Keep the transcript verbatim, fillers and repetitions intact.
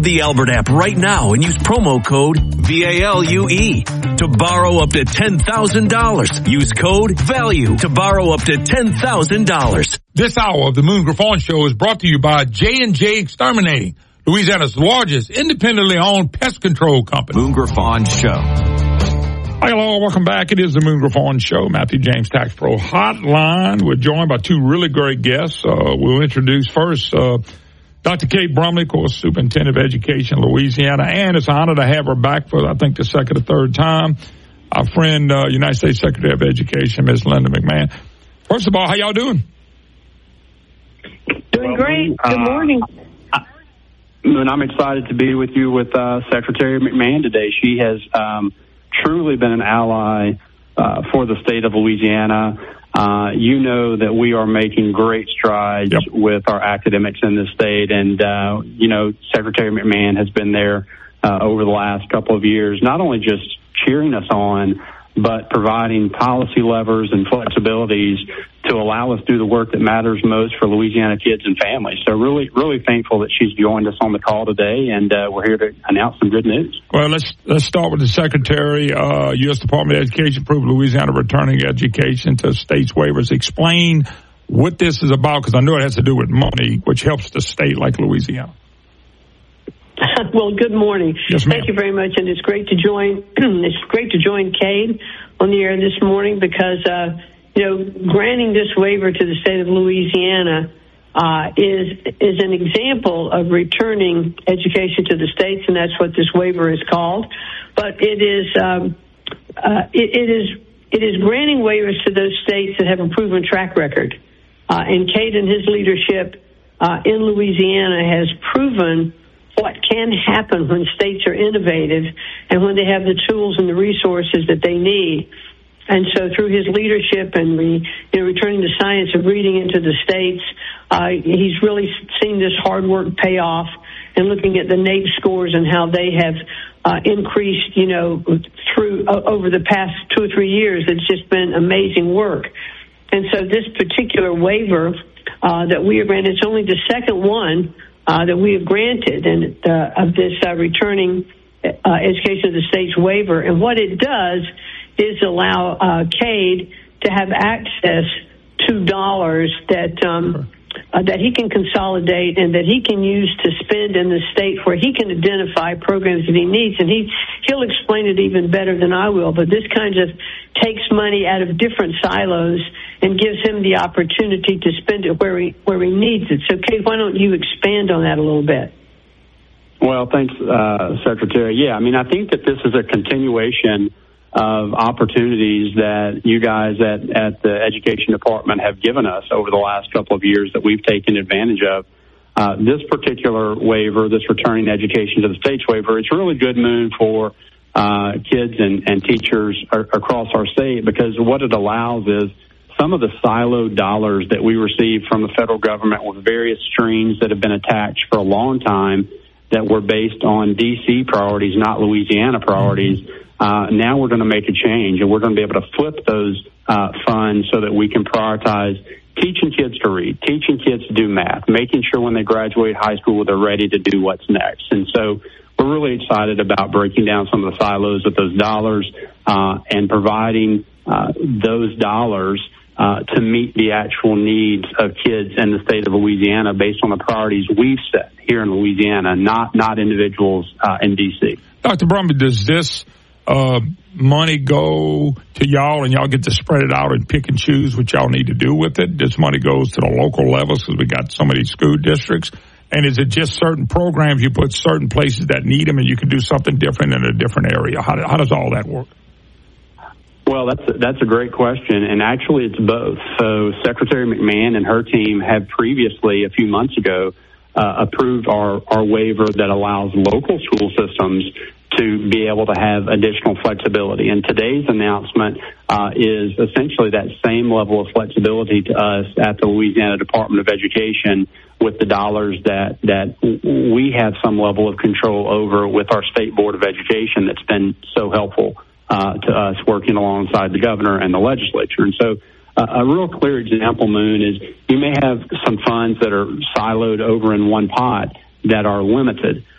the Albert app right now and use promo code V A L U E to borrow up to ten thousand dollars. Use code VALUE to borrow up to ten thousand dollars. This hour of the Moon Griffon Show is brought to you by J and J Exterminating, Louisiana's largest independently owned pest control company. Moon Griffon Show. Hi, hello, welcome back. It is the Moon Griffon Show, Matthew James Tax Pro Hotline. We're joined by two really great guests. Uh, we'll introduce first uh, Doctor Kate Brumley, of course, Superintendent of Education, Louisiana, and it's an honor to have her back for, I think, the second or third time. Our friend, uh, United States Secretary of Education, Miz Linda McMahon. First of all, how y'all doing? Doing great. Good morning. Uh, and I'm excited to be with you with uh, Secretary McMahon today. She has um, truly been an ally uh, for the state of Louisiana. Uh, you know that we are making great strides yep. with our academics in the state. And, uh, you know, Secretary McMahon has been there uh, over the last couple of years, not only just cheering us on, but providing policy levers and flexibilities to allow us to do the work that matters most for Louisiana kids and families. So really, really thankful that she's joined us on the call today, and uh, we're here to announce some good news. Well, let's let's start with the Secretary. Uh, U S Department of Education approved Louisiana returning education to states' waivers. Explain what this is about, because I know it has to do with money, which helps the state like Louisiana. Well, good morning. Yes, ma'am. Thank you very much, and it's great to join. It's great to join Cade on the air this morning because, uh, you know, granting this waiver to the state of Louisiana uh, is is an example of returning education to the states, and that's what this waiver is called. But it is um, uh, it, it is it is granting waivers to those states that have a proven track record, uh, and Cade and his leadership uh, in Louisiana has proven what can happen when states are innovative and when they have the tools and the resources that they need. And so through his leadership and re, you know, returning the science of reading into the states, uh, he's really seen this hard work pay off, and looking at the NAEP scores and how they have uh, increased, you know, through uh, over the past two or three years. It's just been amazing work. And so this particular waiver uh, that we have granted, it's only the second one Uh, that we have granted and uh, of this uh, returning uh, education of the state's waiver. And what it does is allow uh, Cade to have access to dollars that um, uh, that he can consolidate and that he can use to spend in the state, where he can identify programs that he needs. And he he'll explain it even better than I will. But this kind of takes money out of different silos and gives him the opportunity to spend it where he where he needs it. So, Kate, why don't you expand on that a little bit? Well, thanks, uh, Secretary. Yeah, I mean, I think that this is a continuation of opportunities that you guys at, at the Education Department have given us over the last couple of years that we've taken advantage of. Uh, this particular waiver, this returning education to the states waiver, it's really good moon for uh, kids and, and teachers ar- across our state, because what it allows is some of the siloed dollars that we receive from the federal government with various streams that have been attached for a long time that were based on D C priorities, not Louisiana priorities. Uh, now we're going to make a change, and we're going to be able to flip those uh, funds so that we can prioritize teaching kids to read, teaching kids to do math, making sure when they graduate high school they're ready to do what's next. And so we're really excited about breaking down some of the silos of those dollars uh, and providing uh, those dollars uh, to meet the actual needs of kids in the state of Louisiana based on the priorities we've set here in Louisiana, not not individuals uh, in D C. Doctor Brumley, does this uh, money go to y'all and y'all get to spread it out and pick and choose what y'all need to do with it? This money goes to the local levels because we got so many school districts. And is it just certain programs you put certain places that need them and you can do something different in a different area? How, how does all that work? Well, that's a, that's a great question, and actually it's both. So Secretary McMahon and her team have previously, a few months ago, uh, approved our, our waiver that allows local school systems to be able to have additional flexibility. And today's announcement uh, is essentially that same level of flexibility to us at the Louisiana Department of Education with the dollars that, that we have some level of control over with our State Board of Education that's been so helpful uh, to us working alongside the governor and the legislature. And so uh, a real clear example, Moon, is you may have some funds that are siloed over in one pot that are limited.